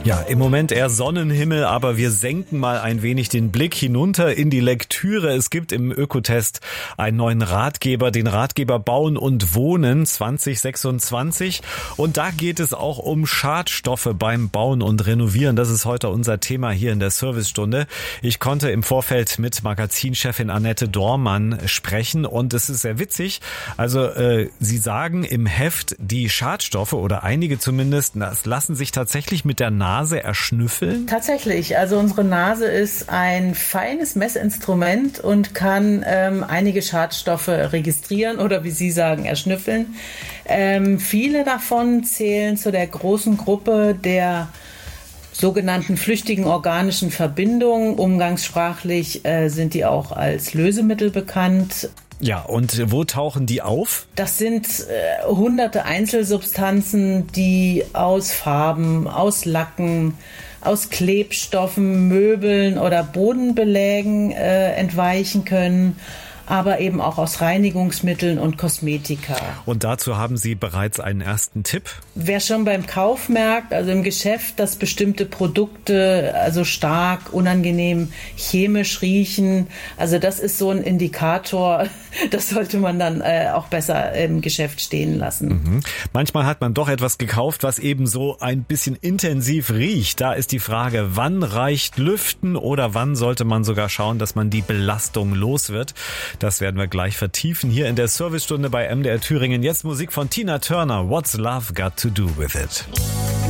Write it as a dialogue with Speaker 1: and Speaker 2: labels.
Speaker 1: Ja, im Moment eher Sonnenhimmel, aber wir senken mal ein wenig den Blick hinunter in die Lektüre. Es gibt im Ökotest einen neuen Ratgeber, den Ratgeber Bauen und Wohnen 2026. Und da geht es auch um Schadstoffe beim Bauen und Renovieren. Das ist heute unser Thema hier in der Servicestunde. Ich konnte im Vorfeld mit Magazinchefin Annette Dormann sprechen und es ist sehr witzig. Also Sie sagen im Heft, die Schadstoffe oder einige zumindest, das lassen sich tatsächlich mit der Nase erschnüffeln?
Speaker 2: Tatsächlich. Also unsere Nase ist ein feines Messinstrument und kann einige Schadstoffe registrieren oder wie Sie sagen, erschnüffeln. Viele davon zählen zu der großen Gruppe der sogenannten flüchtigen organischen Verbindungen. Umgangssprachlich sind die auch als Lösemittel bekannt.
Speaker 1: Ja, und wo tauchen die auf?
Speaker 2: Das sind hunderte Einzelsubstanzen, die aus Farben, aus Lacken, aus Klebstoffen, Möbeln oder Bodenbelägen entweichen können, aber eben auch aus Reinigungsmitteln und Kosmetika.
Speaker 1: Und dazu haben Sie bereits einen ersten Tipp?
Speaker 2: Wer schon beim Kauf merkt, also im Geschäft, dass bestimmte Produkte also stark, unangenehm chemisch riechen, also das ist so ein Indikator, das sollte man dann auch besser im Geschäft stehen lassen.
Speaker 1: Mhm. Manchmal hat man doch etwas gekauft, was eben so ein bisschen intensiv riecht. Da ist die Frage, wann reicht Lüften oder wann sollte man sogar schauen, dass man die Belastung los wird? Das werden wir gleich vertiefen hier in der Servicestunde bei MDR Thüringen. Jetzt Musik von Tina Turner. What's Love Got to Do with It?